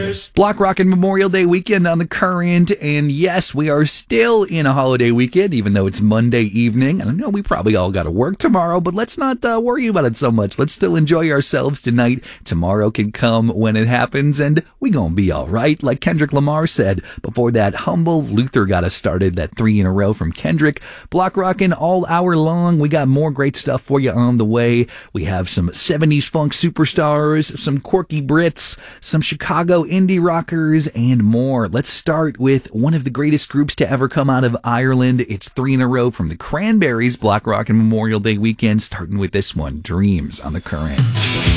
Block Rockin' Memorial Day weekend on the Current, and yes, we are still in a holiday weekend, even though it's Monday evening. And I know we probably all got to work tomorrow, but let's not worry about it so much. Let's still enjoy ourselves tonight. Tomorrow can come when it happens, and we gonna be all right, like Kendrick Lamar said. Before that, Humble Luther got us started, that 3 in a row from Kendrick. Block Rockin' all hour long. We got more great stuff for you on the way. We have some 70s funk superstars, some quirky Brits, some Chicago indie rockers, and more. Let's start with one of the greatest groups to ever come out of Ireland. It's 3 in a row from the Cranberries, Block Rockin' Memorial Day weekend, starting with this one, Dreams on the Current.